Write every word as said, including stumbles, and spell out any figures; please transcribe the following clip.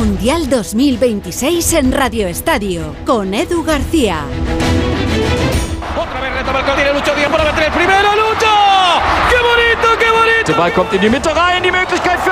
Mundial dos mil veintiséis en Radio Estadio, con Edu García. Otra vez retoma el que tiene Lucho Díaz para meter el primero. ¡Lucho! ¡Qué bonito, qué bonito! Der Ball kommt in die Mitte rein, die Möglichkeit für